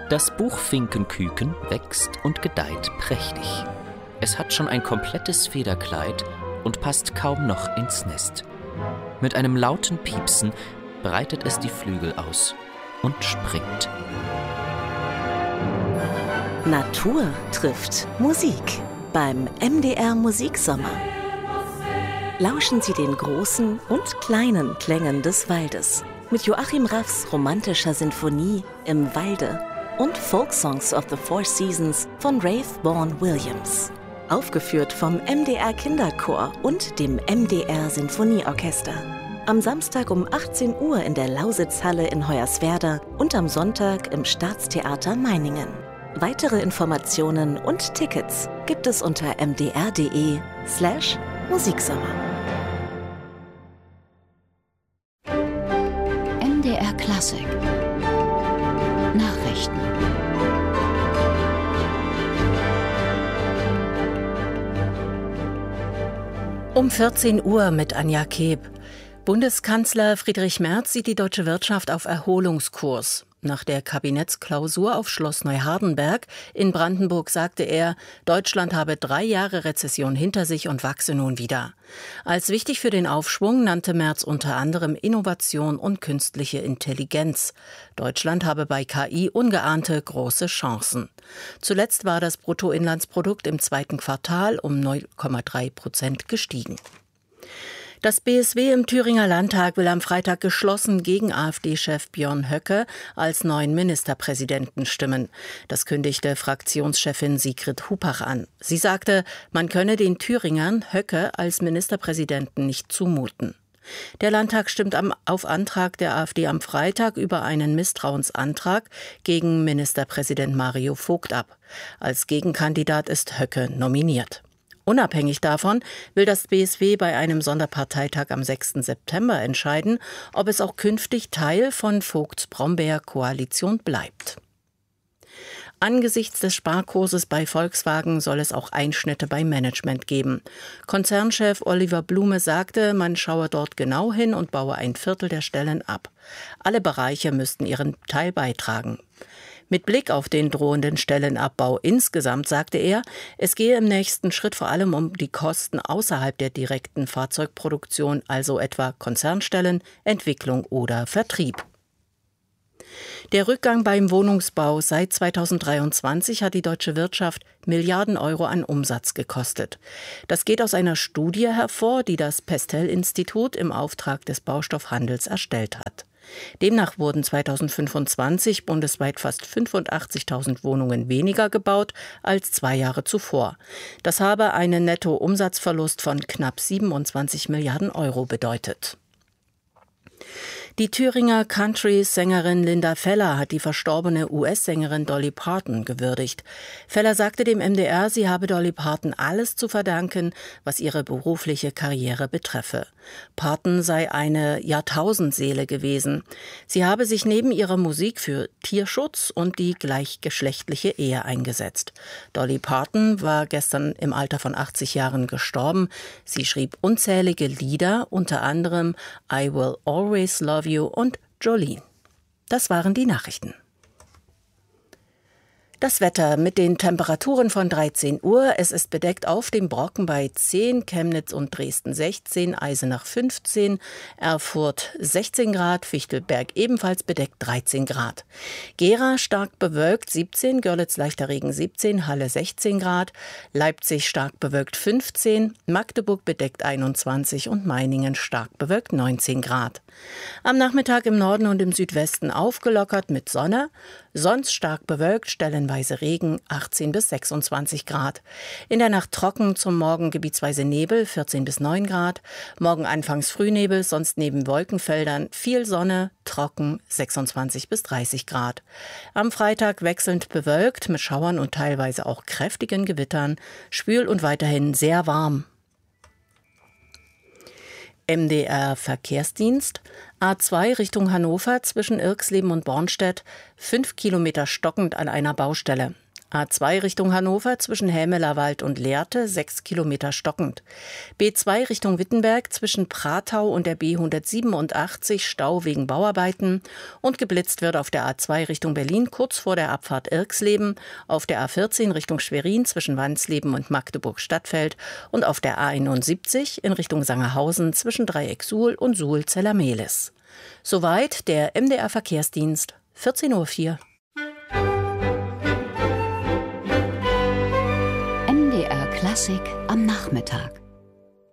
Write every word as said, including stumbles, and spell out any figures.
Das Buchfinkenküken wächst und gedeiht prächtig. Es hat schon ein komplettes Federkleid und passt kaum noch ins Nest. Mit einem lauten Piepsen breitet es die Flügel aus und springt. Natur trifft Musik beim M D R Musiksommer. Lauschen Sie den großen und kleinen Klängen des Waldes mit Joachim Raffs romantischer Sinfonie Im Walde und Folksongs of the Four Seasons von Rafe Vaughan Williams. Aufgeführt vom M D R Kinderchor und dem M D R Sinfonieorchester. Am Samstag um achtzehn Uhr in der Lausitzhalle in Hoyerswerda und am Sonntag im Staatstheater Meiningen. Weitere Informationen und Tickets gibt es unter mdr.de slash Musiksommer. M D R Klassik Nachrichten. Um vierzehn Uhr mit Anja Keb. Bundeskanzler Friedrich Merz sieht die deutsche Wirtschaft auf Erholungskurs. Nach der Kabinettsklausur auf Schloss Neuhardenberg in Brandenburg sagte er, Deutschland habe drei Jahre Rezession hinter sich und wachse nun wieder. Als wichtig für den Aufschwung nannte Merz unter anderem Innovation und künstliche Intelligenz. Deutschland habe bei K I ungeahnte große Chancen. Zuletzt war das Bruttoinlandsprodukt im zweiten Quartal um neun Komma drei Prozent gestiegen. Das B S W im Thüringer Landtag will am Freitag geschlossen gegen AfD-Chef Björn Höcke als neuen Ministerpräsidenten stimmen. Das kündigte Fraktionschefin Sigrid Hupach an. Sie sagte, man könne den Thüringern Höcke als Ministerpräsidenten nicht zumuten. Der Landtag stimmt am, auf Antrag der AfD am Freitag über einen Misstrauensantrag gegen Ministerpräsident Mario Vogt ab. Als Gegenkandidat ist Höcke nominiert. Unabhängig davon will das B S W bei einem Sonderparteitag am sechsten September entscheiden, ob es auch künftig Teil von Vogts Brombeer-Koalition bleibt. Angesichts des Sparkurses bei Volkswagen soll es auch Einschnitte beim Management geben. Konzernchef Oliver Blume sagte, man schaue dort genau hin und baue ein Viertel der Stellen ab. Alle Bereiche müssten ihren Teil beitragen. Mit Blick auf den drohenden Stellenabbau insgesamt sagte er, es gehe im nächsten Schritt vor allem um die Kosten außerhalb der direkten Fahrzeugproduktion, also etwa Konzernstellen, Entwicklung oder Vertrieb. Der Rückgang beim Wohnungsbau seit zweitausenddreiundzwanzig hat die deutsche Wirtschaft Milliarden Euro an Umsatz gekostet. Das geht aus einer Studie hervor, die das Pestel-Institut im Auftrag des Baustoffhandels erstellt hat. Demnach wurden zweitausendfünfundzwanzig bundesweit fast fünfundachtzigtausend Wohnungen weniger gebaut als zwei Jahre zuvor. Das habe einen Nettoumsatzverlust von knapp siebenundzwanzig Milliarden Euro bedeutet. Die Thüringer Country-Sängerin Linda Feller hat die verstorbene U S-Sängerin Dolly Parton gewürdigt. Feller sagte dem M D R, sie habe Dolly Parton alles zu verdanken, was ihre berufliche Karriere betreffe. Parton sei eine Jahrtausendseele gewesen. Sie habe sich neben ihrer Musik für Tierschutz und die gleichgeschlechtliche Ehe eingesetzt. Dolly Parton war gestern im Alter von achtzig Jahren gestorben. Sie schrieb unzählige Lieder, unter anderem I Will Always Love You und Jolene. Das waren die Nachrichten. Das Wetter mit den Temperaturen von dreizehn Uhr. Es ist bedeckt auf dem Brocken bei zehn, Chemnitz und Dresden sechzehn, Eisenach fünfzehn, Erfurt sechzehn Grad, Fichtelberg ebenfalls bedeckt dreizehn Grad. Gera stark bewölkt siebzehn, Görlitz leichter Regen siebzehn, Halle sechzehn Grad, Leipzig stark bewölkt fünfzehn, Magdeburg bedeckt einundzwanzig und Meiningen stark bewölkt neunzehn Grad. Am Nachmittag im Norden und im Südwesten aufgelockert mit Sonne, sonst stark bewölkt, stellenweise Regen, achtzehn bis sechsundzwanzig Grad. In der Nacht trocken, zum Morgen gebietsweise Nebel, vierzehn bis neun Grad. Morgen anfangs Frühnebel, sonst neben Wolkenfeldern viel Sonne, trocken, sechsundzwanzig bis dreißig Grad. Am Freitag wechselnd bewölkt, mit Schauern und teilweise auch kräftigen Gewittern, schwül und weiterhin sehr warm. M D R Verkehrsdienst, A zwei Richtung Hannover zwischen Irxleben und Bornstedt, fünf Kilometer stockend an einer Baustelle. A zwei Richtung Hannover zwischen Hämelerwald und Lehrte sechs Kilometer stockend. B zwei Richtung Wittenberg zwischen Pratau und der B hundertsiebenundachtzig Stau wegen Bauarbeiten. Und geblitzt wird auf der A zwei Richtung Berlin kurz vor der Abfahrt Irxleben, auf der A vierzehn Richtung Schwerin zwischen Wansleben und Magdeburg-Stadtfeld und auf der A einundsiebzig in Richtung Sangerhausen zwischen Dreieck Suhl und Suhl-Zellermehlis. Soweit der M D R Verkehrsdienst, vierzehn Uhr vier. M D R Klassik am Nachmittag.